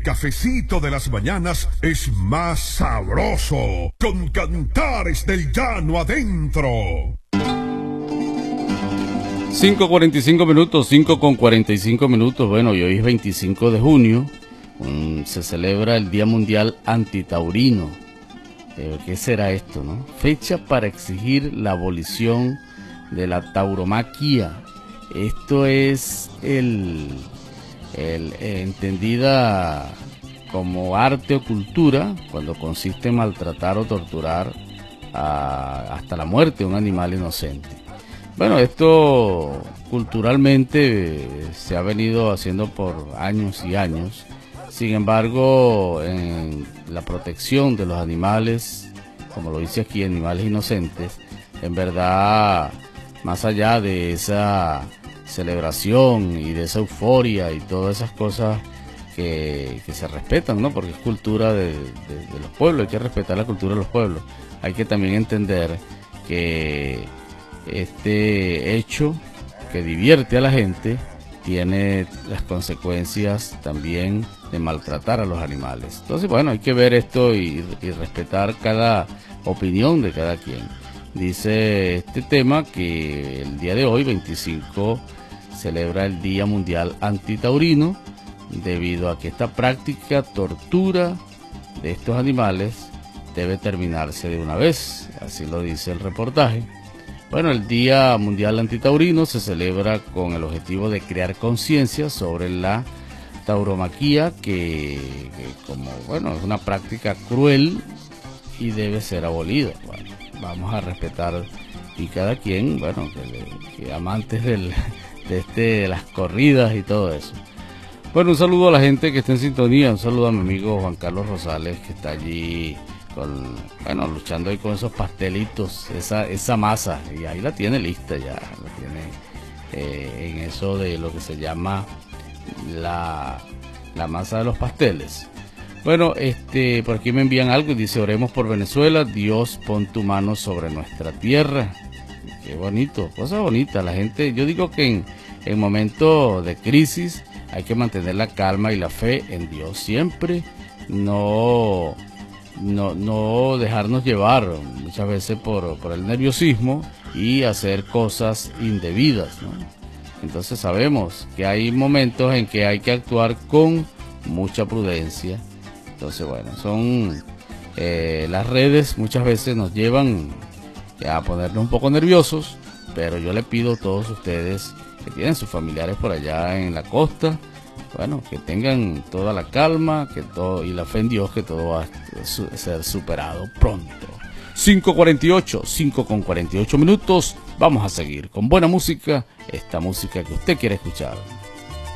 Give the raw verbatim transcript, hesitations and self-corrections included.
El cafecito de las mañanas es más sabroso con Cantares del Llano adentro. cinco cuarenta y cinco minutos, cinco con cuarenta y cinco minutos. Bueno, y hoy es veinticinco de junio. Um, se celebra el Día Mundial Antitaurino. Eh, ¿Qué será esto, no? Fecha para exigir la abolición de la tauromaquia. Esto es el, el eh, entendida como arte o cultura cuando consiste en maltratar o torturar a, hasta la muerte a un animal inocente. Bueno, esto culturalmente se ha venido haciendo por años y años. Sin embargo, en la protección de los animales, como lo dice aquí, animales inocentes, en verdad, más allá de esa celebración y de esa euforia y todas esas cosas que, que se respetan, ¿no? Porque es cultura de, de, de los pueblos, hay que respetar la cultura de los pueblos. Hay que también entender que este hecho que divierte a la gente tiene las consecuencias también de maltratar a los animales. Entonces, bueno, hay que ver esto y, y respetar cada opinión de cada quien. Dice este tema que el día de hoy, veinticinco, celebra el Día Mundial Antitaurino, debido a que esta práctica, tortura de estos animales, debe terminarse de una vez. Así lo dice el reportaje. Bueno, el Día Mundial Antitaurino se celebra con el objetivo de crear conciencia sobre la tauromaquia, que, que como, bueno, es una práctica cruel y debe ser abolida. Bueno, vamos a respetar, y cada quien, bueno, que, que amantes del, de, este, de las corridas y todo eso. Bueno, un saludo a la gente que está en sintonía, un saludo a mi amigo Juan Carlos Rosales, que está allí con, bueno, luchando ahí con esos pastelitos, esa, esa masa, y ahí la tiene lista ya, la tiene eh, en eso de lo que se llama la, la masa de los pasteles. Bueno, este, por aquí me envían algo y dice: oremos por Venezuela, Dios pon tu mano sobre nuestra tierra. Qué bonito, cosa bonita. La gente, yo digo que en, en momentos de crisis hay que mantener la calma y la fe en Dios siempre, no No, no dejarnos llevar muchas veces por, por el nerviosismo y hacer cosas indebidas, ¿no? Entonces sabemos que hay momentos en que hay que actuar con mucha prudencia. Entonces, bueno, son eh, las redes muchas veces nos llevan a ponernos un poco nerviosos, pero yo le pido a todos ustedes que tienen sus familiares por allá en la costa, bueno, que tengan toda la calma, que todo, y la fe en Dios, que todo va a su, ser superado pronto. cinco cuarenta y ocho, cinco con cuarenta y ocho minutos. Vamos a seguir con buena música, esta música que usted quiere escuchar.